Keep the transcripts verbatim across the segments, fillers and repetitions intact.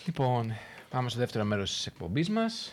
Λοιπόν, πάμε στο δεύτερο μέρος της εκπομπής μας.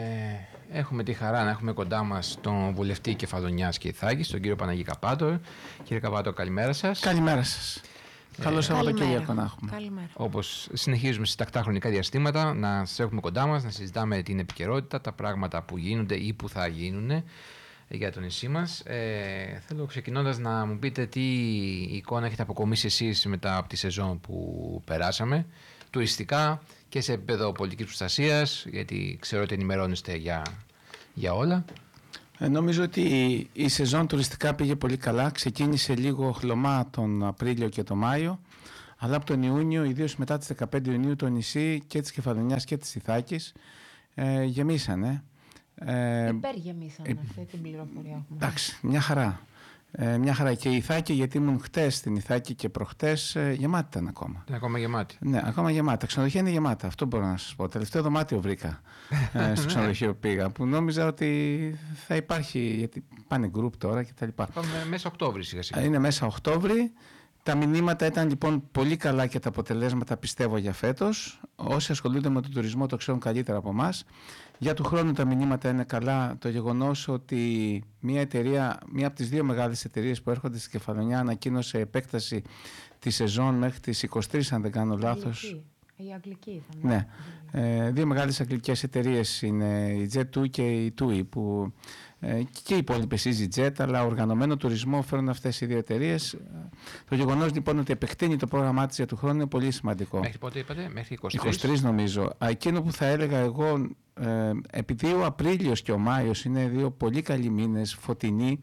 Ε, έχουμε τη χαρά να έχουμε κοντά μας τον βουλευτή Κεφαλονιάς και Ιθάκης, τον κύριο Παναγί Καπάτο. Κύριε Καπάτο, καλημέρα σας. Καλημέρα σας. Ε, Καλό Σαββατοκύριακο να έχουμε. Καλημέρα. Όπως συνεχίζουμε στις τακτά χρονικά διαστήματα να σας έχουμε κοντά μας, να συζητάμε την επικαιρότητα, τα πράγματα που γίνονται ή που θα γίνουν για το νησί μας. Ε, θέλω ξεκινώντας να μου πείτε τι εικόνα έχετε αποκομίσει εσείς μετά από τη σεζόν που περάσαμε, τουριστικά και σε επίπεδο πολιτικής προστασίας, γιατί ξέρω ότι ενημερώνεστε για, για όλα. Ε, νομίζω ότι η, η σεζόν τουριστικά πήγε πολύ καλά. Ξεκίνησε λίγο χλωμά τον Απρίλιο και τον Μάιο, αλλά από τον Ιούνιο, ιδίως μετά τις δεκαπέντε Ιουνίου, το νησί και της Κεφαλονιάς και της Ιθάκης ε, γεμίσανε. Ε, Υπεργεμίσανε ε, αυτή την πληροφορία έχουμε. Εντάξει, μια χαρά. Ε, μια χαρά και η Ιθάκη, γιατί ήμουν χτες στην Ιθάκη και προχτές, ε, γεμάτη ήταν ακόμα. Είναι ακόμα γεμάτη. Ναι, ακόμα γεμάτα. Τα ξενοδοχεία είναι γεμάτα, αυτό μπορώ να σας πω. Τελευταίο δωμάτιο βρήκα ε, στο ξενοδοχείο που πήγα, που νόμιζα ότι θα υπάρχει, γιατί πάνε γκρουπ τώρα κτλ. Πάμε μέσα Οκτώβρη σιγά σιγά. Είναι μέσα Οκτώβρη. Τα μηνύματα ήταν λοιπόν πολύ καλά και τα αποτελέσματα πιστεύω για φέτος. Όσοι ασχολούνται με τον τουρισμό το ξέρουν καλύτερα από εμάς. Για του χρόνου τα μηνύματα είναι καλά. Το γεγονός ότι μια εταιρεία, μια από τις δύο μεγάλες εταιρείες που έρχονται στη Κεφαλονιά ανακοίνωσε επέκταση τη σεζόν μέχρι τις είκοσι τρεις, αν δεν κάνω λάθος. Η αγγλική ήταν. Ναι. Ε, δύο μεγάλες αγγλικές εταιρείες είναι η τζετ δύο και η τούι, που ε, και οι υπόλοιπες EasyJet, αλλά οργανωμένο τουρισμό φέρουν αυτές οι δύο εταιρείες. Το γεγονός λοιπόν ότι επεκτείνει το πρόγραμμά της για του χρόνου είναι πολύ σημαντικό. Μέχρι πότε είπατε, μέχρι είκοσι τρεις. είκοσι τρεις νομίζω. Εκείνο που θα έλεγα εγώ, ε, επειδή ο Απρίλιος και ο Μάιος είναι δύο πολύ καλοί μήνες, φωτεινοί,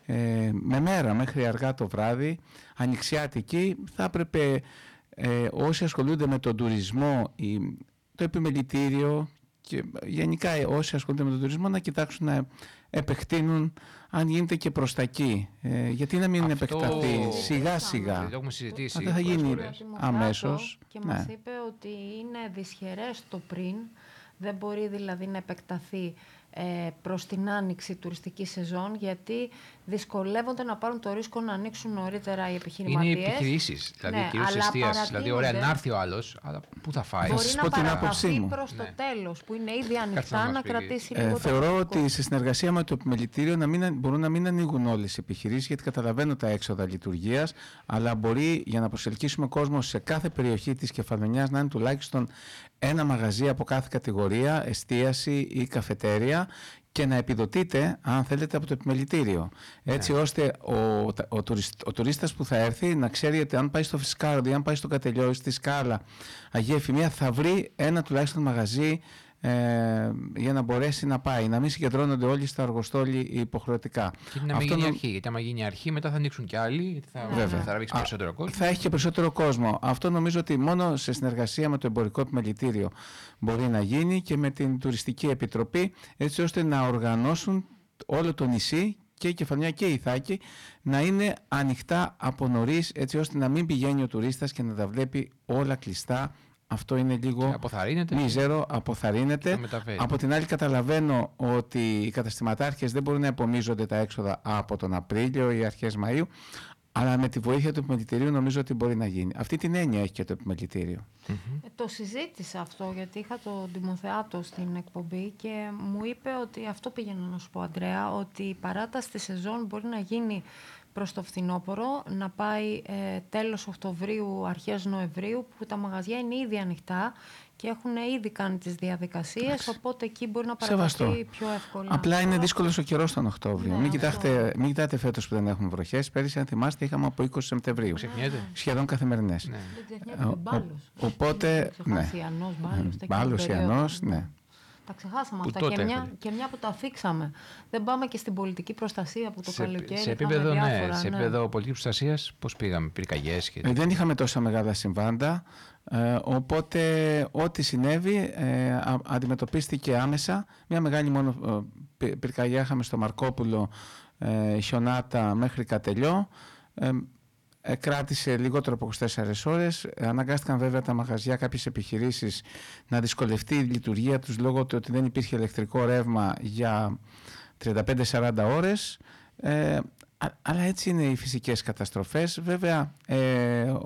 ε, με μέρα μέχρι αργά το βράδυ, ανοιξιάτικοι, θα έπρεπε ε, όσοι ασχολούνται με τον τουρισμό, η, το επιμελητήριο και γενικά όσοι ασχολούνται με τον τουρισμό να κοιτάξουν να επεκτείνουν, αν γίνεται και προς τα εκεί. Ε, γιατί να μην Αυτό... επεκταθεί σιγά σιγά. Το έχουμε συζητήσει. Δεν θα γίνει αμέσως. Και ναι. μας είπε ότι είναι δυσχερές το πριν. Δεν μπορεί δηλαδή να επεκταθεί ε, προς την άνοιξη τουριστική σεζόν, γιατί δυσκολεύονται να πάρουν το ρίσκο να ανοίξουν νωρίτερα οι επιχειρηματίες. Είναι οι επιχειρήσεις, δηλαδή ναι, κυρίως εστίαση. Δηλαδή, ωραία, να έρθει ο άλλος, αλλά πού θα φάει. Μπορεί θα να παραταθεί προς το ναι. τέλος, που είναι ήδη ανοιχτά, να, να κρατήσει ε, λίγο Θεωρώ το ότι σε συνεργασία με το επιμελητήριο να μην, μπορούν να μην ανοίγουν όλες οι επιχειρήσεις, γιατί καταλαβαίνω τα έξοδα λειτουργίας, αλλά μπορεί για να προσελκύσουμε κόσμο σε κάθε περιοχή της Κεφαλονιάς να είναι τουλάχιστον ένα μαγαζί από κάθε κατηγορία, εστίαση ή καφετέρια, και να επιδοτείτε, αν θέλετε, από το επιμελητήριο. Έτσι, ναι. ώστε ο, ο, ο, τουριστ, ο τουρίστας που θα έρθει να ξέρει ότι αν πάει στο Φισκάρο ή αν πάει στο Κατελιό ή στη Σκάλα, Αγία Εφημεία, θα βρει ένα τουλάχιστον μαγαζί ε, για να μπορέσει να πάει. Να μην συγκεντρώνονται όλοι στα αργοστόλη υποχρεωτικά. Και να μην γίνει νο... αρχή, γιατί άμα γίνει αρχή, μετά θα ανοίξουν και άλλοι, γιατί θα, Βέβαια. θα ραβήξει περισσότερο κόσμο. Θα έχει και περισσότερο κόσμο. Αυτό νομίζω ότι μόνο σε συνεργασία με το Εμπορικό Επιμελητήριο μπορεί να γίνει και με την Τουριστική Επιτροπή, έτσι ώστε να οργανώσουν όλο το νησί, και η Κεφαλονιά και η Ιθάκη, να είναι ανοιχτά από νωρίς, έτσι ώστε να μην πηγαίνει ο τουρίστας και να τα βλέπει όλα κλειστά. Αυτό είναι λίγο μίζερο, αποθαρρύνεται. Από την άλλη, καταλαβαίνω ότι οι καταστηματάρχες δεν μπορούν να επομίζονται τα έξοδα από τον Απρίλιο ή αρχές Μαΐου, αλλά με τη βοήθεια του επιμελητηρίου νομίζω ότι μπορεί να γίνει. Αυτή την έννοια έχει και το επιμελητήριο. Mm-hmm. Ε, το συζήτησα αυτό, γιατί είχα τον Τιμοθεάτο στην εκπομπή και μου είπε ότι αυτό πήγαινα να σου πω, Αντρέα, ότι η παράταση στη σεζόν μπορεί να γίνει προς το φθινόπωρο, να πάει ε, τέλος Οκτωβρίου, αρχές Νοεμβρίου, που τα μαγαζιά είναι ήδη ανοιχτά και έχουν ήδη κάνει τις διαδικασίες, οπότε εκεί μπορεί να παραταθεί πιο εύκολα. Απλά είναι δύσκολος ο καιρός τον Οκτώβριο. Ναι, μην, κοιτάτε, μην κοιτάτε φέτος που δεν έχουμε βροχές. Πέρυσι, αν θυμάστε, είχαμε από είκοσι Σεπτεμβρίου. Σχεδόν καθημερινές. Ναι. Δεν ξεχνιέται μπάλος. Οπότε, ναι. Μπάλος, Ιαννός, ναι. Τα ξεχάσαμε αυτά και μια, και μια που τα αφήξαμε. Δεν πάμε και στην πολιτική προστασία που το σε, καλοκαίρι. Σε επίπεδο, διάφορα, ναι, σε επίπεδο ναι. πολιτικής προστασίας, πώς πήγαμε, πυρκαγιές και... Ε, δεν είχαμε τόσα μεγάλα συμβάντα, ε, οπότε ό,τι συνέβη ε, α, αντιμετωπίστηκε άμεσα. Μια μεγάλη μόνο ε, πυρκαγιά είχαμε στο Μαρκόπουλο, ε, χιονάτα μέχρι Κατελιό. Ε, Ε, κράτησε λιγότερο από είκοσι τέσσερις ώρες. Ε, αναγκάστηκαν βέβαια τα μαγαζιά, κάποιες επιχειρήσεις, να δυσκολευτεί η λειτουργία τους λόγω του ότι δεν υπήρχε ηλεκτρικό ρεύμα για τριάντα πέντε με σαράντα ώρες. Ε, α, αλλά έτσι είναι οι φυσικές καταστροφές. Βέβαια, ε,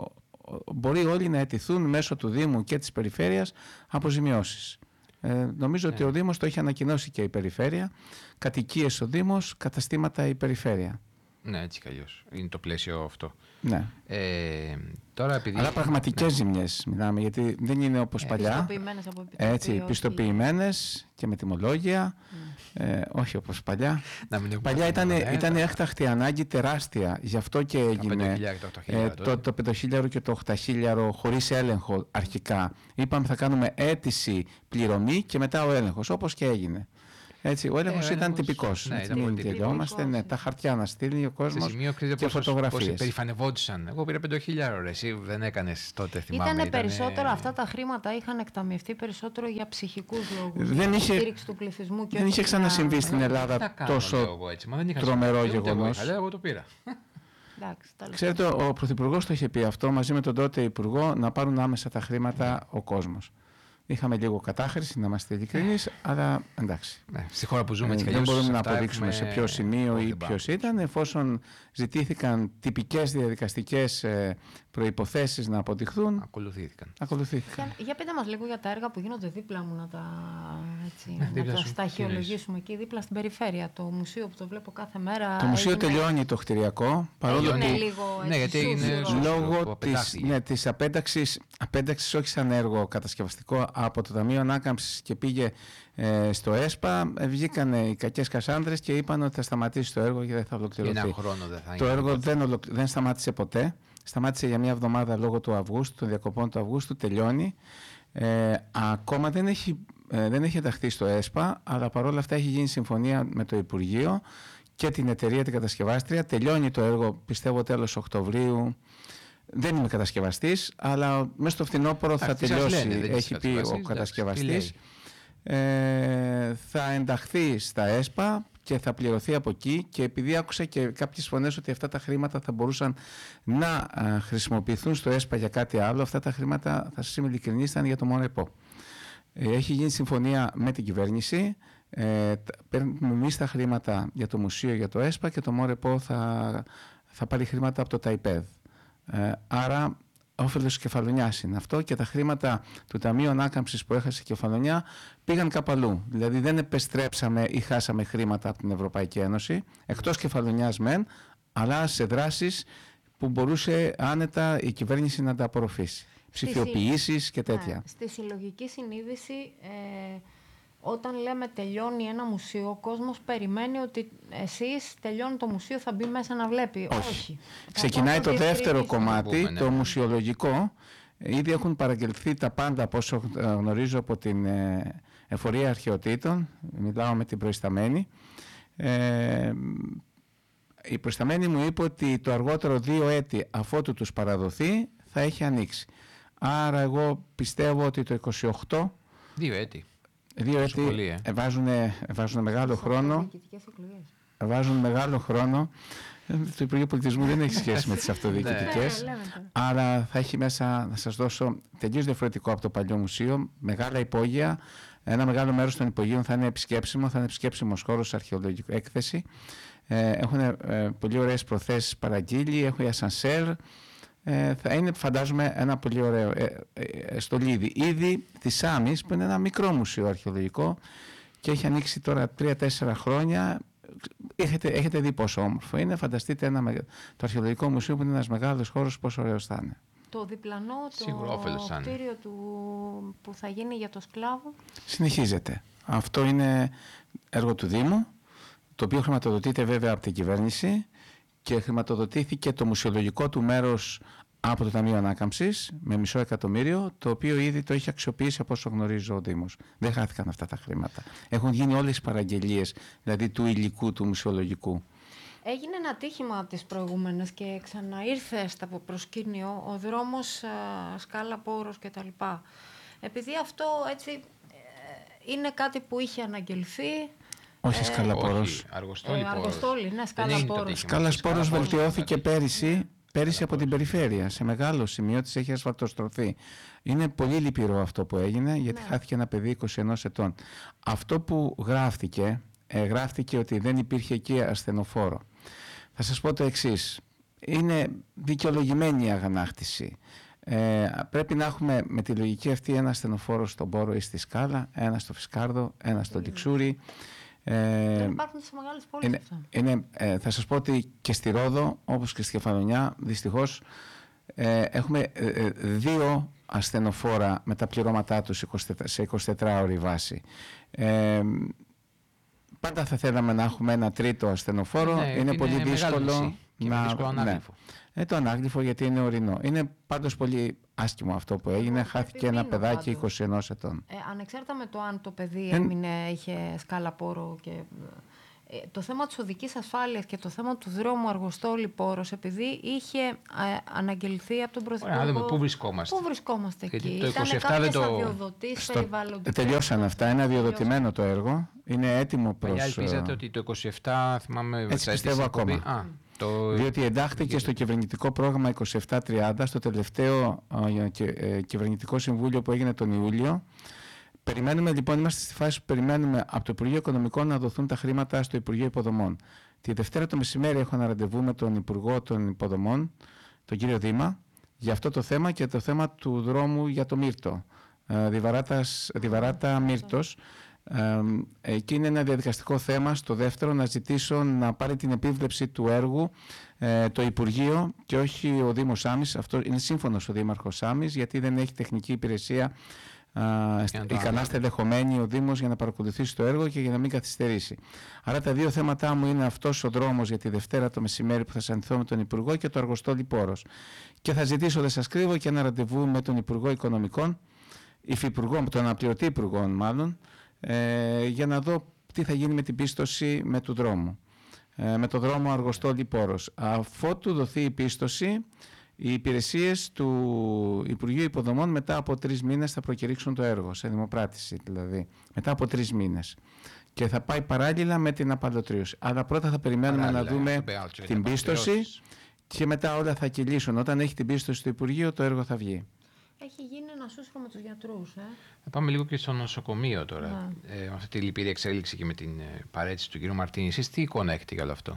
μπορεί όλοι να αιτηθούν μέσω του Δήμου και της Περιφέρειας αποζημιώσεις. Ε, νομίζω ότι ο Δήμος το έχει ανακοινώσει και η Περιφέρεια. Κατοικίες ο Δήμος, καταστήματα η Περιφέρεια. Ναι, έτσι κι αλλιώς. Είναι το πλαίσιο αυτό. Ναι. Ε, τώρα επειδή... Αλλά πραγματικές ναι. ζημιές μιλάμε, γιατί δεν είναι όπως ε, παλιά. Πιστοποιημένες από επιτροπή. Έτσι, όχι. Πιστοποιημένες και με τιμολόγια. Mm. Ε, όχι όπως παλιά. Να μην παλιά ήταν, ήταν έκτακτη ανάγκη τεράστια. Γι' αυτό και έγινε ε, το, το πεντοχίλιαρο και το οχταχίλιαρο χωρίς έλεγχο αρχικά. Είπαμε θα κάνουμε αίτηση πληρωμή και μετά ο έλεγχος, όπως και έγινε. Έτσι, ο έλεγχος ε, ήταν τυπικός. Ναι, έτσι, μην γελιόμαστε, ναι, τα χαρτιά να στείλει ο κόσμος και φωτογραφίες. Πόσοι περηφανευόντουσαν. Εγώ πήρα πέντε χιλιάδες, ρε, εσύ δεν έκανες τότε, θυμάμαι. Ήτανε περισσότερο, ήτανε... αυτά τα χρήματα είχαν εκταμιευτεί περισσότερο για ψυχικούς λόγους. Δεν για είχε, στήριξη του πληθυσμού και δεν είχε ξανασυμβεί στην Ελλάδα τόσο τρομερό γεγονός. Εγώ το πήρα. Ξέρετε, ο Πρωθυπουργός το είχε πει αυτό μαζί με τον τότε Υπουργό, να πάρουν άμεσα τα χρήματα ο κόσμος. Είχαμε λίγο κατάχρηση, να είμαστε ειλικρινείς, αλλά εντάξει. Ναι, στη χώρα που ζούμε, έτσι, ε, δεν μπορούμε να αποδείξουμε έχουμε... σε ποιο σημείο ή ποιος ήταν, εφόσον ζητήθηκαν τυπικές διαδικαστικές προϋποθέσεις να αποδειχθούν. Ακολουθήθηκαν. Ακολουθήθηκαν. Για, για πείτε μας λίγο για τα έργα που γίνονται δίπλα μου, να τα, έτσι, ναι, να τα σταχυολογήσουμε εκεί δίπλα στην περιφέρεια. Το μουσείο που το βλέπω κάθε μέρα. Το μουσείο έγινε... τελειώνει το κτηριακό. Παρόλο που. Λίγο, έτσι, ναι, γιατί έγινε λόγω της, ναι, της απένταξης, απένταξης, όχι σαν έργο κατασκευαστικό, από το Ταμείο Ανάκαμψης και πήγε ε, στο ΕΣΠΑ, βγήκαν οι κακές Κασάνδρες και είπαν ότι θα σταματήσει το έργο και δεν θα ολοκληρωθεί. Ένα χρόνο δεν θα το έργο δεν, ολοκλη... δεν σταμάτησε ποτέ. Σταμάτησε για μία εβδομάδα λόγω του Αυγούστου, των διακοπών του Αυγούστου, τελειώνει. Ε, ακόμα δεν έχει, ε, δεν έχει ενταχθεί στο ΕΣΠΑ, αλλά παρόλα αυτά έχει γίνει συμφωνία με το Υπουργείο και την εταιρεία την κατασκευάστρια. Τελειώνει το έργο, πιστεύω τέλος Οκτωβρίου. Δεν είμαι κατασκευαστής, αλλά μέσα στο φθινόπωρο θα τελειώσει, λένε, έχει πει ο κατασκευαστής. Ε, θα ενταχθεί στα ΕΣΠΑ και θα πληρωθεί από εκεί, και επειδή άκουσα και κάποιες φωνές ότι αυτά τα χρήματα θα μπορούσαν να α, χρησιμοποιηθούν στο ΕΣΠΑ για κάτι άλλο, αυτά τα χρήματα, θα σας είμαι ειλικρινής, ήταν για το ΜΟΡΕΠΟ. Ε, έχει γίνει συμφωνία με την κυβέρνηση, ε, παίρνουμε εμείς τα χρήματα για το μουσείο, για το ΕΣΠΑ, και το ΜΟΡΕΠΟ θα, θα πάρει χρήματα από το ΤΑΙΠΕΔ. Ε, άρα όφελος Κεφαλονιάς είναι αυτό, και τα χρήματα του Ταμείου Ανάκαμψης που έχασε η Κεφαλονιά πήγαν κάπου αλλού. Δηλαδή δεν επεστρέψαμε ή χάσαμε χρήματα από την Ευρωπαϊκή Ένωση, εκτός Κεφαλονιάς μεν, αλλά σε δράσεις που μπορούσε άνετα η κυβέρνηση να τα απορροφήσει. Ψηφιοποιήσεις και τέτοια. Ναι, στη συλλογική συνείδηση, ε, όταν λέμε τελειώνει ένα μουσείο, ο κόσμος περιμένει ότι εσείς τελειώνει το μουσείο, θα μπει μέσα να βλέπει. Όχι. Όχι. Ξεκινάει το δεύτερο κομμάτι, πούμε, ναι, το μουσιολογικό. Ήδη έχουν παραγγελθεί τα πάντα, από όσο γνωρίζω, από την Εφορία Αρχαιοτήτων. Μιλάω με την προϊσταμένη. Ε, η προϊσταμένη μου είπε ότι το αργότερο δύο έτη αφότου τους παραδοθεί θα έχει ανοίξει. Άρα εγώ πιστεύω ότι το είκοσι οκτώ... Δύο έτη. Δύο έτη ε. βάζουν, βάζουν μεγάλο χρόνο. Βάζουν μεγάλο χρόνο. Το Υπουργείο Πολιτισμού δεν έχει σχέση με τις αυτοδιοικητικές. Άρα θα έχει μέσα, να σας δώσω, τελείως διαφορετικό από το παλιό μουσείο. Μεγάλα υπόγεια. Ένα μεγάλο μέρος των υπογείων θα είναι επισκέψιμο. Θα είναι επισκέψιμος χώρος, αρχαιολογική έκθεση. Ε, έχουν ε, πολύ ωραίες προθέσεις παραγγείλει. Έχουν ασανσέρ. Ε, θα είναι, φαντάζομαι, ένα πολύ ωραίο ε, ε, στο Λίδι. Ήδη της Σάμης, που είναι ένα μικρό μουσείο αρχαιολογικό και έχει ανοίξει τώρα τρία τέσσερα χρόνια. Έχετε, έχετε δει πόσο όμορφο είναι. Φανταστείτε ένα, το αρχαιολογικό μουσείο που είναι ένας μεγάλος χώρος, πόσο ωραίος θα είναι. Το διπλανό, το κτίριο του, που θα γίνει για το σκλάβο. Συνεχίζεται. Αυτό είναι έργο του Δήμου, το οποίο χρηματοδοτείται βέβαια από την κυβέρνηση, και χρηματοδοτήθηκε το μουσιολογικό του μέρος από το Ταμείο Ανάκαμψης με μισό εκατομμύριο, το οποίο ήδη το έχει αξιοποιήσει, από όσο γνωρίζω, ο Δήμος. Δεν χάθηκαν αυτά τα χρήματα. Έχουν γίνει όλες οι παραγγελίες, δηλαδή του υλικού, του μουσιολογικού. Έγινε ένα ατύχημα τις προηγούμενες και ξαναήρθε στα προσκήνιο ο δρόμος Σκάλα Πόρος κτλ. Επειδή αυτό έτσι είναι κάτι που είχε αναγγελθεί. Όχι ε, Σκάλα-Πόρος. Αργοστόλη, ε, Αργοστόλη, ναι, Σκάλα-Πόρος. Σκάλα-Πόρος βελτιώθηκε πέρυσι, πέρυσι από την περιφέρεια. Σε μεγάλο σημείο της έχει ασφαλτοστρωθεί. Είναι πολύ λυπηρό αυτό που έγινε, γιατί ναι. χάθηκε ένα παιδί είκοσι ενός ετών. Αυτό που γράφτηκε, ε, γράφτηκε ότι δεν υπήρχε εκεί ασθενοφόρο. Θα σας πω το εξής. Είναι δικαιολογημένη η αγανάκτηση. Ε, πρέπει να έχουμε με τη λογική αυτή ένα ασθενοφόρο στον Πόρο ή στη Σκάλα, ένα στο Φυσκάρδο, ένα στο Λιξούρι. Ε, Δεν υπάρχουν σε μεγάλες πόλεις είναι, αυτά. είναι, ε, θα σας πω ότι και στη Ρόδο, όπως και στη Κεφαλονιά, δυστυχώς ε, έχουμε ε, δύο ασθενοφόρα με τα πληρώματά τους σε εικοσιτετράωρη βάση. Ε, πάντα θα θέλαμε να έχουμε ένα τρίτο ασθενοφόρο. Ναι, είναι, είναι πολύ δύσκολο να... Ναι. Ε, το ανάγλυφο γιατί είναι ορεινό. Είναι πάντως πολύ άσχημο αυτό που έγινε. Εγώ χάθηκε ένα παιδάκι πάντως. είκοσι ενός ετών. Ε, ανεξάρτητα με το αν το παιδί ε... έμεινε, είχε σκάλα πόρο και... Ε, το θέμα της οδικής ασφάλειας και το θέμα του δρόμου Αργοστόλη-Πόρος, επειδή είχε ε, αναγγελθεί από τον Πρωθυπουργό. Ωραία, δούμε πού βρισκόμαστε. Πού βρισκόμαστε γιατί εκεί. Το είκοσι επτά δεν το... Στο... Τελειώσαν αυτά. Είναι αδειοδοτημένο το έργο. Είναι έτοιμο προς... Παλιά ελπίζατε ότι το είκοσι επτά, θυμάμαι... Έτσι πιστεύω ακόμα. Α, το... Διότι εντάχθηκε στο κυβερνητικό πρόγραμμα είκοσι επτά τριάντα, στο τελευταίο ε, κυβερνητικό συμβούλιο που έγινε τον Ιούλιο. Περιμένουμε λοιπόν, είμαστε στη φάση που περιμένουμε από το Υπουργείο Οικονομικών να δοθούν τα χρήματα στο Υπουργείο Υποδομών. Τη Δευτέρα το μεσημέρι έχω ένα ραντεβού με τον Υπουργό των Υποδομών, τον κύριο Δήμα, για αυτό το θέμα και το θέμα του δρόμου για το Μύρτο. Διβαράτα Μύρτος. Ε, εκεί είναι ένα διαδικαστικό θέμα. Στο δεύτερο, να ζητήσω να πάρει την επίβλεψη του έργου ε, το Υπουργείο και όχι ο Δήμος Σάμης. Αυτό είναι σύμφωνος ο Δήμαρχος Σάμης, γιατί δεν έχει τεχνική υπηρεσία ικανά στελεχωμένη ο Δήμος για να παρακολουθήσει το έργο και για να μην καθυστερήσει. Άρα τα δύο θέματά μου είναι αυτός ο δρόμος για τη Δευτέρα το μεσημέρι που θα συναντηθώ με τον Υπουργό και το Αργοστόλι Πόρος. Και θα ζητήσω, δεν σας κρύβω, και ένα ραντεβού με τον Υπουργό Οικονομικών, υφυπουργό, τον αναπληρωτή Υπουργό μάλλον, ε, για να δω τι θα γίνει με την πίστοση με του δρόμου. Ε, με το δρόμο Αργοστόλι Πόρος. Αφότου δοθεί η πίστοση, οι υπηρεσίες του Υπουργείου Υποδομών μετά από τρεις μήνες θα προκηρύξουν το έργο, σε δημοπράτηση δηλαδή, μετά από τρεις μήνες. Και θα πάει παράλληλα με την απαλωτρίωση. Αλλά πρώτα θα περιμένουμε παράλληλα, να δούμε την πίστοση και μετά όλα θα κυλήσουν. Όταν έχει την πίστοση του Υπουργείου, το έργο θα βγει. Έχει γίνει ένα σούσουρο με τους γιατρούς. Ε. Θα πάμε λίγο και στο νοσοκομείο τώρα. Yeah. Ε, με αυτή τη λυπηρή εξέλιξη και με την ε, παρέτηση του κ. Μαρτίνη. Εσείς τι εικόνα έχετε για όλο αυτό?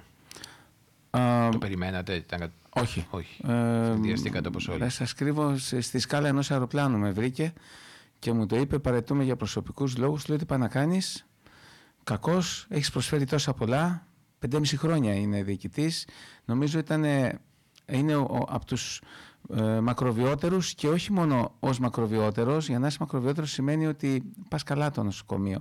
Uh, το περιμένατε? Ήταν... Όχι. Όχι. Uh, Διαστήκατε όπως όλοι. Δεν σας κρύβω, στη σκάλα ενός αεροπλάνου με βρήκε και μου το είπε, παρετούμε για προσωπικούς λόγους. Λέω, τι πάει να κάνεις? Κακός, έχεις προσφέρει τόσα πολλά. Πεντέμιση χρόνια είναι διοικητής. Νομίζω ήταν, είναι ο, ο, από τους ε, μακροβιότερους, και όχι μόνο ως μακροβιότερος. Για να είσαι μακροβιότερος σημαίνει ότι πας καλά το νοσοκομείο.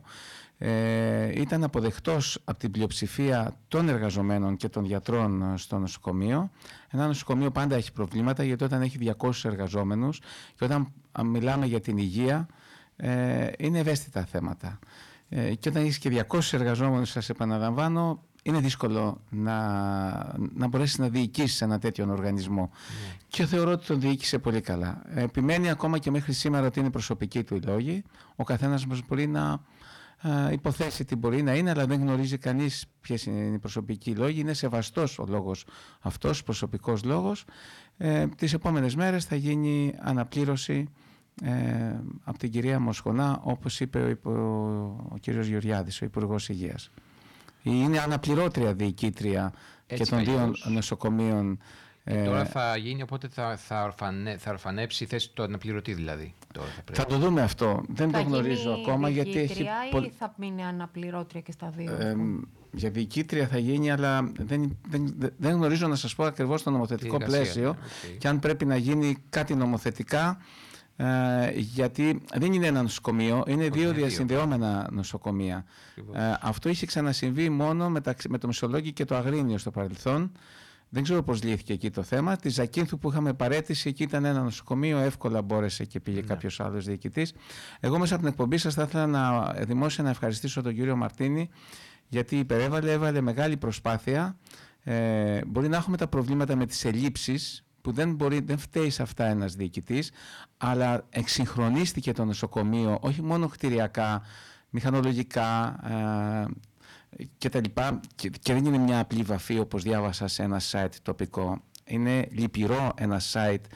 Ε, ήταν αποδεκτός από την πλειοψηφία των εργαζομένων και των γιατρών στο νοσοκομείο. Ένα νοσοκομείο πάντα έχει προβλήματα, γιατί όταν έχει διακόσιους εργαζόμενους και όταν μιλάμε για την υγεία, ε, είναι ευαίσθητα θέματα. Ε, και όταν έχεις και διακόσιους εργαζόμενους, σας επαναλαμβάνω, είναι δύσκολο να, να μπορέσεις να διοικήσεις ένα τέτοιον οργανισμό. Yeah. Και θεωρώ ότι τον διοίκησε πολύ καλά. Επιμένει ακόμα και μέχρι σήμερα ότι είναι προσωπική του η λόγη. Ο καθένας μας μπορεί να Uh, υποθέσει τι μπορεί να είναι, αλλά δεν γνωρίζει κανείς ποιες είναι οι προσωπικοί λόγοι. Είναι σεβαστός ο λόγος αυτός, προσωπικός λόγος. Ε, τις επόμενες μέρες θα γίνει αναπλήρωση ε, από την κυρία Μοσχονά, όπως είπε ο, ο, ο κύριος Γεωργιάδης, ο Υπουργός Υγείας. Είναι αναπληρώτρια διοικήτρια και των δύο νοσοκομείων. Τώρα θα γίνει, οπότε θα, θα, ορφανε, θα ορφανέψει η θέση του αναπληρωτή δηλαδή. Τώρα θα, θα το δούμε αυτό. Δεν θα το γνωρίζω ακόμα. Γιατί έχει ή θα μείνει αναπληρώτρια και στα δύο? Ε, για διοικήτρια θα γίνει, αλλά δεν, δεν, δεν γνωρίζω, να σας πω ακριβώς το νομοθετικό πλαίσιο. Okay. Και αν πρέπει να γίνει κάτι νομοθετικά, ε, γιατί δεν είναι ένα νοσοκομείο, είναι δύο διασυνδεόμενα νοσοκομεία. Ε, αυτό είχε ξανασυμβεί μόνο μεταξύ, με το Μεσολόγγι και το Αγρίνιο στο παρελθόν. Δεν ξέρω πώς λύθηκε εκεί το θέμα. Τη Ζακίνθου που είχαμε παρέτηση, εκεί ήταν ένα νοσοκομείο, εύκολα μπόρεσε και πήγε ναι. κάποιος άλλος διοικητής. Εγώ μέσα από την εκπομπή σας θα ήθελα να δημόσια να ευχαριστήσω τον κύριο Μαρτίνη, γιατί υπερέβαλε, έβαλε μεγάλη προσπάθεια. Ε, μπορεί να έχουμε τα προβλήματα με τις ελλείψεις, που δεν, μπορεί, δεν φταίει σε αυτά ένας διοικητής, αλλά εξυγχρονίστηκε το νοσοκομείο, όχι μόνο κτηριακά, μηχανολογικά, ε, και τα λοιπά, και, και δεν είναι μια απλή βαφή όπως διάβασα σε ένα site τοπικό. Είναι λυπηρό ένα site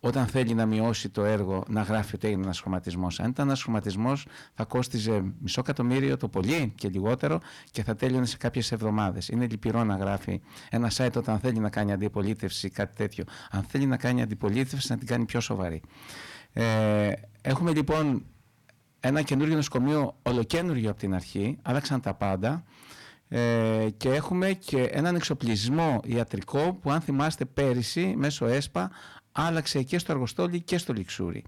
όταν θέλει να μειώσει το έργο να γράφει ότι έγινε ένας χρωματισμός. Αν ήταν ένας χρωματισμός θα κόστιζε μισό εκατομμύριο το πολύ και λιγότερο και θα τέλειωνε σε κάποιες εβδομάδες. Είναι λυπηρό να γράφει ένα site όταν θέλει να κάνει αντιπολίτευση ή κάτι τέτοιο. Αν θέλει να κάνει αντιπολίτευση να την κάνει πιο σοβαρή. Ε, έχουμε λοιπόν ένα καινούργιο νοσοκομείο, ολοκένουργιο από την αρχή, άλλαξαν τα πάντα. Ε, και έχουμε και έναν εξοπλισμό ιατρικό που, αν θυμάστε, πέρυσι μέσω ΕΣΠΑ άλλαξε και στο Αργοστόλι και στο Λιξούρι.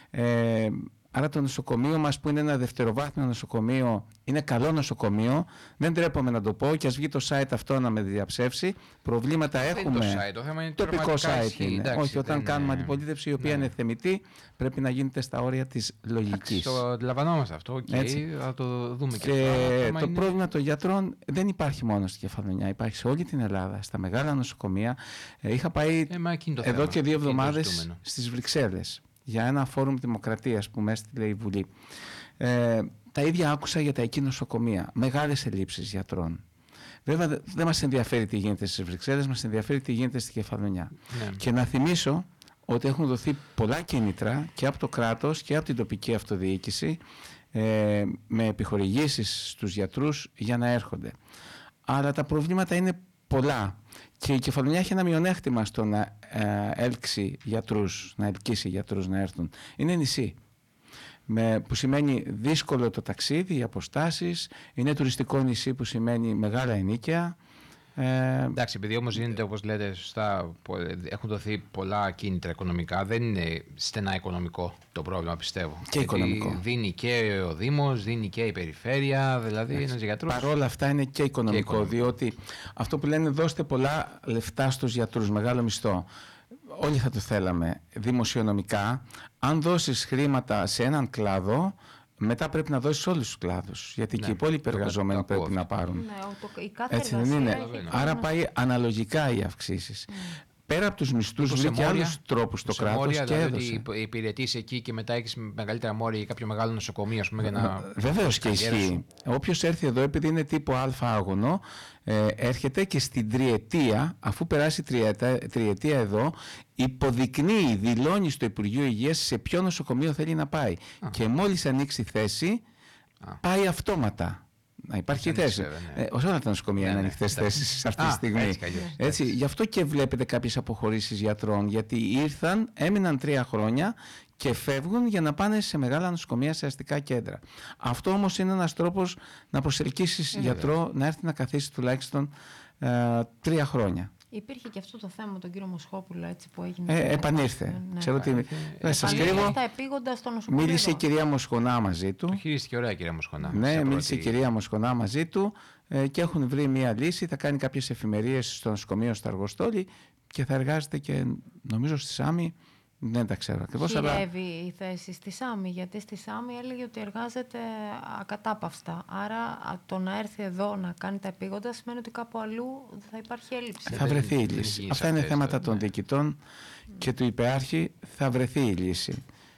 Ε, άρα το νοσοκομείο μας, που είναι ένα δευτεροβάθμιο νοσοκομείο, είναι καλό νοσοκομείο. Δεν τρέπομαι να το πω, και ας βγει το site αυτό να με διαψεύσει. Προβλήματα δεν έχουμε. Είναι το site, το θέμα είναι τοπικό site ισχύ, είναι. εντάξει, όχι, όταν είναι... κάνουμε αντιπολίτευση, η οποία ναι. είναι θεμιτή, πρέπει να γίνεται στα όρια της λογικής. Το αντιλαμβανόμαστε αυτό και okay, θα το δούμε και, και αυτό. Το είναι... πρόβλημα των γιατρών δεν υπάρχει μόνο στη Κεφαλονιά, υπάρχει σε όλη την Ελλάδα, στα μεγάλα νοσοκομεία. Είχα πάει ε, εδώ θέμα. και δύο εβδομάδες στις Βρυξέλλες για ένα φόρουμ δημοκρατίας που με έστειλε η Βουλή. Ε, τα ίδια άκουσα για τα εκεί νοσοκομεία. Μεγάλες ελλείψεις γιατρών. Βέβαια δεν μας ενδιαφέρει τι γίνεται στις Βρυξέλλες, μας ενδιαφέρει τι γίνεται στη Κεφαλονιά. Ναι. Και να θυμίσω ότι έχουν δοθεί πολλά κίνητρα και από το κράτος και από την τοπική αυτοδιοίκηση ε, με επιχορηγήσεις στους γιατρούς για να έρχονται. Αλλά τα προβλήματα είναι πολλά. Και η Κεφαλονιά έχει ένα μειονέκτημα στο να ε, έλξει γιατρούς, να ελκύσει γιατρούς να έρθουν. Είναι νησί. Με, που σημαίνει δύσκολο το ταξίδι, οι αποστάσεις. Είναι τουριστικό νησί που σημαίνει μεγάλα ενοίκια. Ε, Εντάξει, επειδή όμως γίνεται, όπως λέτε σωστά, έχουν δοθεί πολλά κίνητρα οικονομικά, δεν είναι στενά οικονομικό το πρόβλημα, πιστεύω. Και οικονομικό. Δίνει και ο Δήμος, δίνει και η Περιφέρεια, δηλαδή ένας γιατρός. Παρ' όλα αυτά είναι και οικονομικό, και οικονομικό, διότι αυτό που λένε δώστε πολλά λεφτά στους γιατρούς, μεγάλο μισθό. Όλοι θα το θέλαμε. Δημοσιονομικά, αν δώσεις χρήματα σε έναν κλάδο, μετά πρέπει να δώσεις όλους τους κλάδους. Γιατί ναι, και οι υπόλοιποι εργαζόμενοι το, το, πρέπει το, να πάρουν. Ναι, το, η κάθε έτσι δεν είναι. Άρα πάει αναλογικά οι αυξήσεις. Mm. Πέρα από τους μισθούς, βρήκε και άλλους τρόπους το κράτος μόρια, και δηλαδή έδωσε. Ότι υπηρετείς εκεί και μετά έχεις μεγαλύτερα μόρια ή κάποιο μεγάλο νοσοκομείο, ας πούμε, για να. Βεβαίως και ισχύει. Όποιος έρθει εδώ, επειδή είναι τύπο Α άγωνο, ε, έρχεται και στην τριετία, αφού περάσει τριετία, τριετία εδώ, υποδεικνύει, δηλώνει στο Υπουργείο Υγείας σε ποιο νοσοκομείο θέλει να πάει. Α. Και μόλις ανοίξει θέση, Α. πάει αυτόματα. Να υπάρχει θέση. Ναι. Ε, ως όλα τα νοσοκομεία ναι, είναι ανοιχτές ναι, θέσεις αυτή τη στιγμή. Έτσι, έτσι, έτσι, γι' αυτό και βλέπετε κάποιες αποχωρήσεις γιατρών, γιατί ήρθαν, έμειναν τρία χρόνια και φεύγουν για να πάνε σε μεγάλα νοσοκομεία, σε αστικά κέντρα. Αυτό όμως είναι ένας τρόπος να προσελκύσεις γιατρό να έρθει να καθίσει τουλάχιστον ε, τρία χρόνια. Υπήρχε και αυτό το θέμα με τον κύριο Μοσχόπουλο, έτσι, που έγινε. Ε, επανήρθε. Ναι. Ξέρω ότι. Ε, σας κρύβω. Μίλησε η κυρία Μοσχονά μαζί του. Το χειρίστηκε ωραία η κυρία Μοσχονά. Ναι, μίλησε η κυρία Μοσχονά μαζί του ε, και έχουν βρει μία λύση. Θα κάνει κάποιες εφημερίες στο νοσοκομείο στο Αργοστόλι και θα εργάζεται και νομίζω στη Σάμι. Δεν τα ξέρω ακριβώς. Χειρεύει αλλά... η θέση στη Σάμι, γιατί στη Σάμι έλεγε ότι εργάζεται ακατάπαυστα. Άρα το να έρθει εδώ να κάνει τα επίγοντα σημαίνει ότι κάπου αλλού θα υπάρχει έλλειψη. Θα βρεθεί η λύση. Αυτά είναι θέματα των διοικητών και του υπεάρχη. Θα βρεθεί η λύση.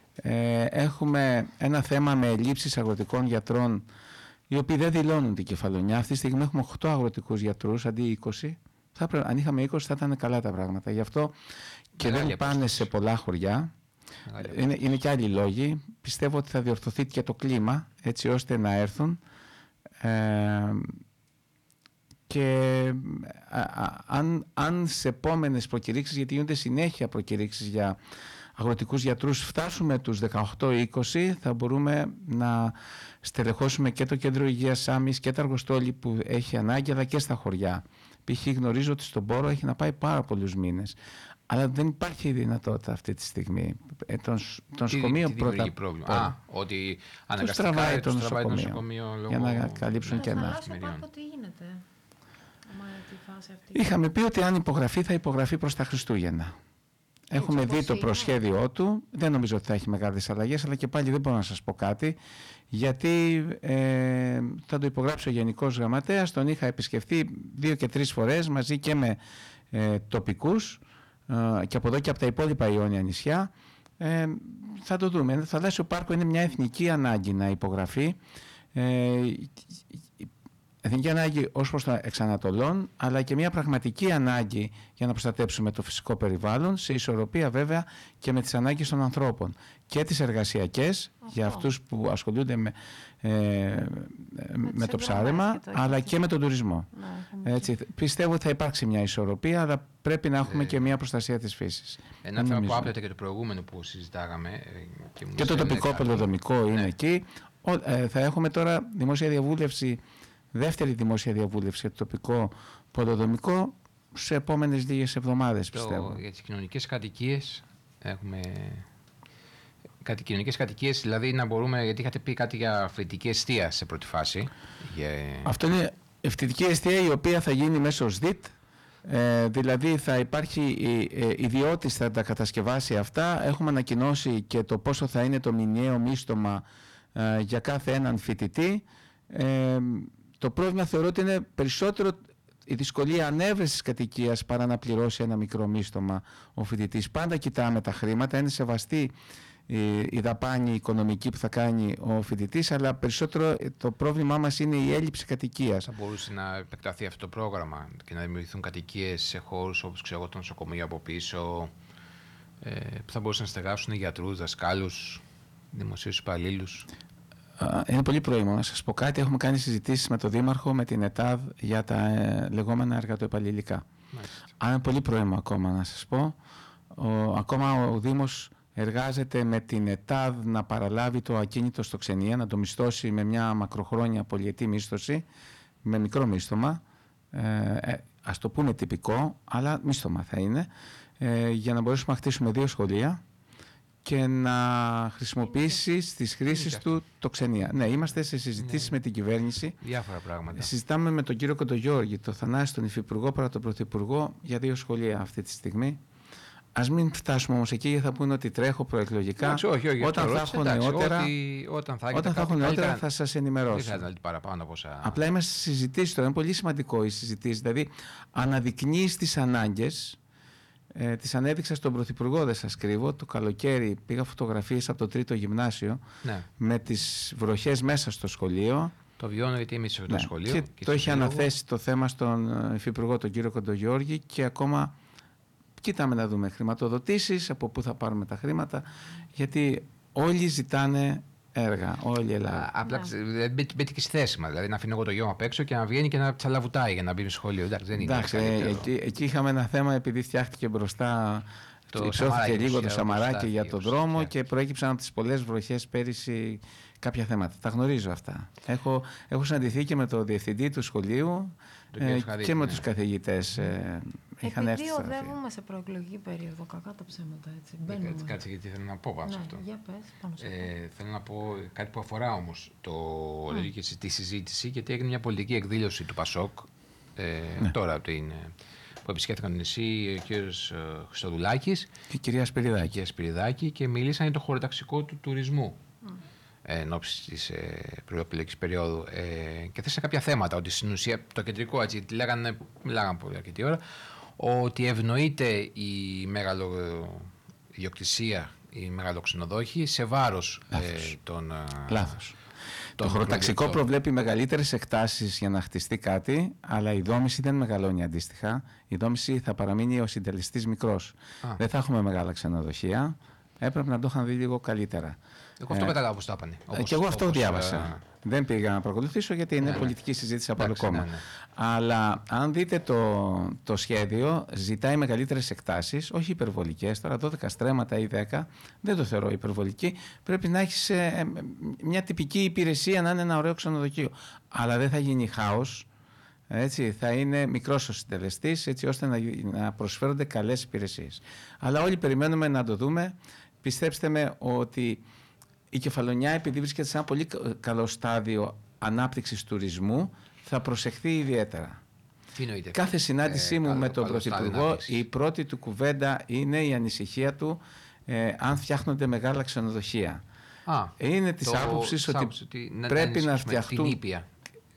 Ε, έχουμε ένα θέμα με ελλείψεις αγροτικών γιατρών, οι οποίοι δεν δηλώνουν την Κεφαλονιά. Αυτή τη στιγμή έχουμε οκτώ αγροτικούς γιατρούς αντί είκοσι. Θα πρέπει, αν είχαμε είκοσι θα ήταν καλά τα πράγματα. Γι' αυτό και δεν πάνε απόσταση. Σε πολλά χωριά. Είναι, είναι και άλλοι λόγοι. Πιστεύω ότι θα διορθωθεί και το κλίμα έτσι ώστε να έρθουν. Ε, και α, α, αν, αν σε επόμενες προκηρύξεις, γιατί γίνονται συνέχεια προκηρύξεις για αγροτικούς γιατρούς, φτάσουμε τους δεκαοκτώ είκοσι, θα μπορούμε να στελεχώσουμε και το Κέντρο Υγείας Σάμης και τα Αργοστόλη που έχει ανάγκη, αλλά και στα χωριά. Π.χ. γνωρίζω ότι στον Πόρο έχει να πάει πάρα πολλούς μήνες. Αλλά δεν υπάρχει δυνατότητα αυτή τη στιγμή. Ε, τον νοσοκομείο πρώτα. Πρόβλημα. Α, ότι αναγκαστικά τραβάει το νοσοκομείο, νοσοκομείο λόγω... για να καλύψουν κενά. Τι γίνεται τη φάση αυτή. Είχαμε πει ότι αν υπογραφεί θα υπογραφεί προς τα Χριστούγεννα. Έχουμε δει το προσχέδιό του. Δεν νομίζω ότι θα έχει μεγάλες αλλαγές, αλλά και πάλι δεν μπορώ να σας πω κάτι, γιατί ε, θα το υπογράψει ο Γενικός Γραμματέας. Τον είχα επισκεφθεί δύο και τρεις φορές μαζί και με ε, τοπικούς ε, και από εδώ και από τα υπόλοιπα Ιόνια νησιά. Ε, θα το δούμε. Το θαλάσσιο πάρκο είναι μια εθνική ανάγκη να υπογραφεί. Ε, εθνική ανάγκη ως προς το εξανατολών, αλλά και μια πραγματική ανάγκη για να προστατέψουμε το φυσικό περιβάλλον, σε ισορροπία βέβαια και με τις ανάγκες των ανθρώπων. Και τις εργασιακές, oh. για αυτούς που ασχολούνται με, ε, με, με το ψάρεμα, και το αλλά και με τον τουρισμό. Ναι, Έτσι, πιστεύω ότι θα υπάρξει μια ισορροπία, αλλά πρέπει να έχουμε ε, και μια προστασία της φύσης. Ένα θέμα που άπλεται και το προηγούμενο που συζητάγαμε. Και, και το τοπικό πολεοδομικό είναι ναι. εκεί. Ο, ε, θα έχουμε τώρα δημόσια διαβούλευση, δεύτερη δημόσια διαβούλευση για το τοπικό πολεοδομικό σε επόμενες λίγες εβδομάδες, το, πιστεύω. Για τις κοινωνικές κατοικίες έχουμε... Κάτι κοινωνικές κατοικίες, δηλαδή να μπορούμε, γιατί είχατε πει κάτι για φοιτητική εστία σε πρώτη φάση. Yeah. Αυτό είναι φοιτητική εστία η οποία θα γίνει μέσω ΣΔΙΤ, ε, δηλαδή θα υπάρχει ε, ιδιώτης θα τα κατασκευάσει αυτά. Έχουμε ανακοινώσει και το πόσο θα είναι το μηνιαίο μίστομα ε, για κάθε έναν φοιτητή. Ε, το πρόβλημα θεωρώ ότι είναι περισσότερο η δυσκολία ανέβρεσης κατοικίας παρά να πληρώσει ένα μικρό μίστομα ο φοιτητής. Πάντα κοιτάμε τα χρήματα, είναι σεβαστή η δαπάνη οικονομική που θα κάνει ο φοιτητής, αλλά περισσότερο το πρόβλημά μας είναι η έλλειψη κατοικίας. Θα μπορούσε να επεκταθεί αυτό το πρόγραμμα και να δημιουργηθούν κατοικίες σε χώρους όπως ξέρω το νοσοκομείο από πίσω, ε, που θα μπορούσαν να στεγάσουν γιατρούς, δασκάλους, δημοσίους υπαλλήλους. Είναι πολύ πρωίμο να σας πω κάτι. Έχουμε κάνει συζητήσεις με τον Δήμαρχο, με την ΕΤΑΔ για τα ε, λεγόμενα εργατοεπαλληλικά. Αν είναι πολύ πρωίμο ακόμα να σας πω. Ο, ακόμα ο Δήμος εργάζεται με την ΕΤΑΔ να παραλάβει το ακίνητο στο ξενία, να το μισθώσει με μια μακροχρόνια πολυετή μίσθωση, με μικρό μίσθωμα, ε, ας το πούμε τυπικό, αλλά μίσθωμα θα είναι, ε, για να μπορέσουμε να χτίσουμε δύο σχολεία και να χρησιμοποιήσει στις χρήσεις του το ξενία. Ναι, είμαστε σε συζητήσεις ναι. με την κυβέρνηση. Διάφορα πράγματα. Συζητάμε με τον κύριο Κοντογιώργη, το Θανάση, τον Υφυπουργό, παρά τον Πρωθυπουργό, για δύο σχολεία αυτή τη στιγμή. Ας μην φτάσουμε όμως εκεί, γιατί θα πούνε ότι τρέχω προεκλογικά. Εντάξει, όχι, όχι, όταν, θα έχω νεότερα, ότι, όταν θα, όταν θα έχω νεότερα θα σας ενημερώσω. Δεν χρειάζεται να λέτε παραπάνω από όσα... Απλά είμαστε στις συζητήσεις τώρα. Είναι πολύ σημαντικό οι συζητήσεις. Δηλαδή, αναδεικνύεις τις ανάγκες. Ε, τις ανέδειξα στον Πρωθυπουργό, δεν σας κρύβω. Το καλοκαίρι πήγα φωτογραφίες από το τρίτο γυμνάσιο ναι. με τις βροχές μέσα στο σχολείο. Το βιώνω γιατί είμαι σε αυτό το ναι. σχολείο. Και, και το είχε σύλλογο. αναθέσει το θέμα στον Υφυπουργό, τον κύριο Κοντογιώργη, και ακόμα κοιτάμε να δούμε χρηματοδοτήσεις, από πού θα πάρουμε τα χρήματα, γιατί όλοι ζητάνε έργα, όλη η Ελλάδα. Απλά yeah. μπαίνει και στη θέση μας. Δηλαδή να αφήνω εγώ το γιο μου απ' έξω και να βγαίνει και να τσαλαβουτάει για να μπει στο σχολείο. Εντάξει, δεν είναι. Εντάξει, ε, εκεί, εκεί είχαμε ένα θέμα επειδή φτιάχτηκε μπροστά. Υψώθηκε λίγο το Σαμαράκι για τον δρόμο και προέκυψαν από τις πολλές βροχές πέρυσι κάποια θέματα. Τα γνωρίζω αυτά. Έχω, έχω συναντηθεί και με τον διευθυντή του σχολείου ε, και με ναι. τους καθηγητές. Ε, είχαν Επειδή οδεύουμε σε προεκλογική περίοδο, κακά τα ψέματα έτσι. Κάτσε, κάτσε γιατί θέλω να πω πάνω σε ναι, αυτό. Για πες, πάνω σε αυτό. Ε, θέλω να πω κάτι που αφορά όμως το, mm. και τη συζήτηση, γιατί έγινε μια πολιτική εκδήλωση του ΠΑΣΟΚ ε, ναι. τώρα από την... που επισκέφθηκαν το νησί ο κ. Χριστοδουλάκης και η κυρία Σπυριδάκη. κυρία Σπυριδάκη και μιλήσαν για το χωροταξικό του τουρισμού mm. εν ώψη της ε, προεκλογικής περίοδου ε, και θέσαν κάποια θέματα ότι στην ουσία το κεντρικό, έτσι, λέγανε, μιλάγαν πολύ αρκετή ώρα, ότι ευνοείται η μεγάλο ιδιοκτησία, η μεγαλοξενοδόχη σε βάρος ε, των... Λάθος. Το χωροταξικό προβλέπει μεγαλύτερες εκτάσεις για να χτιστεί κάτι, αλλά η δόμηση δεν μεγαλώνει αντίστοιχα. Η δόμηση θα παραμείνει ο συντελεστής μικρός. Α. Δεν θα έχουμε μεγάλα ξενοδοχεία. Έπρεπε να το είχαν δει λίγο καλύτερα. Εγώ αυτό ε, καταλάβω πώς το έπανε. Και εγώ αυτό όπως, διάβασα. Ε... Δεν πήγα να παρακολουθήσω γιατί είναι ναι, πολιτική συζήτηση από άλλο κόμμα. Ναι, ναι. Αλλά αν δείτε το, το σχέδιο, ζητάει μεγαλύτερες εκτάσεις, όχι υπερβολικές. Τώρα δώδεκα στρέμματα ή δέκα, δεν το θεωρώ υπερβολική. Πρέπει να έχεις ε, μια τυπική υπηρεσία, να είναι ένα ωραίο ξενοδοχείο. Αλλά δεν θα γίνει χάος. Έτσι, θα είναι μικρός ο συντελεστής, έτσι ώστε να, να προσφέρονται καλές υπηρεσίες. Αλλά όλοι περιμένουμε να το δούμε. Πιστέψτε με ότι η Κεφαλονιά, επειδή βρίσκεται σε ένα πολύ καλό στάδιο ανάπτυξης τουρισμού, θα προσεχθεί ιδιαίτερα. Κάθε συνάντησή ε, μου καλό, με τον Πρωθυπουργό, η πρώτη του κουβέντα είναι η ανησυχία του ε, αν φτιάχνονται μεγάλα ξενοδοχεία. Α, είναι της άποψης ότι, ότι πρέπει να, να φτιαχτούν ήπια,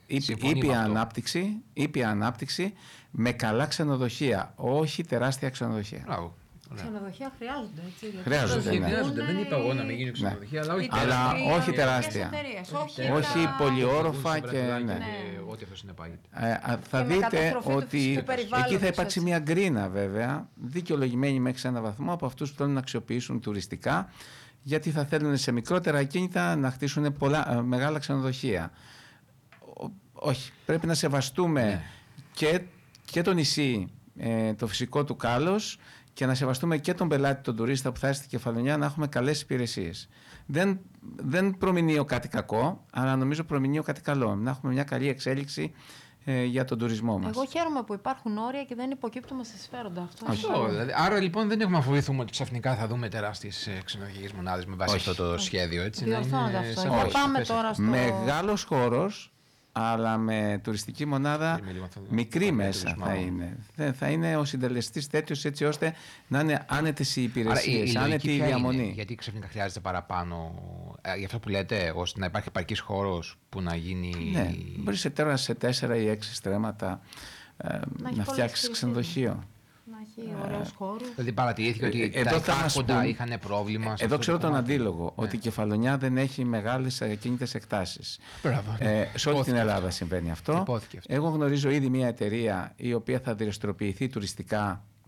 ήπια, ανάπτυξη, ήπια ανάπτυξη με καλά ξενοδοχεία, όχι τεράστια ξενοδοχεία. Μπράβο. Ξενοδοχεία χρειάζονται, έτσι. Γιατί Χρειάζονται, προσδοκούν ναι. Χρειάζονται. Δεν είπα εγώ να μην οι- γίνουν ξενοδοχεία, αλλά όχι οι Αλλά τεράστιες όχι τεράστια. εταιρείες, όχι, Όχι τα- πολυόροφα και. Ναι. Ναι. Ό,τι αυτό συνεπάγεται. Ε, α, θα Και με δείτε καταστροφή του ότι φυσικού εκεί περιβάλλοντος, θα υπάρξει έτσι. μια γκρίνα βέβαια, δικαιολογημένη μέχρι σε έναν βαθμό από αυτούς που θέλουν να αξιοποιήσουν τουριστικά, γιατί θα θέλουν σε μικρότερα ακίνητα να χτίσουν πολλά, ε, μεγάλα ξενοδοχεία. Ο- όχι, πρέπει να σεβαστούμε Ναι. και, και το νησί, ε, το φυσικό του κάλος, και να σεβαστούμε και τον πελάτη, τον τουρίστα που θα έρθει στη Κεφαλονιά, να έχουμε καλές υπηρεσίες. Δεν, δεν προμηνύω κάτι κακό, αλλά νομίζω προμηνύω κάτι καλό. Να έχουμε μια καλή εξέλιξη ε, για τον τουρισμό μας. Εγώ χαίρομαι που υπάρχουν όρια και δεν υποκύπτουμε σε συμφέροντα. Αυτό είναι Αυτό, καλό. δηλαδή, άρα λοιπόν δεν έχουμε να φοβηθούμε ότι ξαφνικά θα δούμε τεράστιες ξενοδοχειακές μονάδες με βάση Όχι. αυτό το σχέδιο. Έτσι, να Διορθώνονται είναι αυτό. σε Για βάθος πάμε θέσεις. τώρα στο... Μεγάλος χώρος, αλλά με τουριστική μονάδα Με λίγο αυτό- μικρή αυτό μέσα τουρισμό. θα είναι. Δεν θα είναι ο συντελεστής τέτοιος, έτσι ώστε να είναι άνετες οι Άρα η, υπηρεσίες, η λογική άνετη η ποια διαμονή. είναι, γιατί ξαφνικά χρειάζεται παραπάνω, ε, για αυτό που λέτε, ώστε να υπάρχει επαρκής χώρος που να γίνει... Ναι, μπορεί σε τώρα σε τέσσερα ή έξι στρέμματα ε, έχει να πολλές φτιάξει υπηρεσίες. ξενοδοχείο. Να έχει ωραίους χώρους. Δηλαδή παρατηρήθηκε ότι Ε, τα εδώ θα μας υπάρχοντα πούν- είχαν πρόβλημα. σε Εδώ αυτό ξέρω το τον κομμάτι. αντίλογο, ότι η Κεφαλονιά δεν έχει μεγάλες ακίνητες εκτάσεις. Μπράβο. Ε, σε όλη την Υπόθηκε Ελλάδα συμβαίνει αυτό. Υπόθηκε αυτό. Εγώ γνωρίζω ήδη μια εταιρεία η οποία θα δραστηριοποιηθεί τουριστικά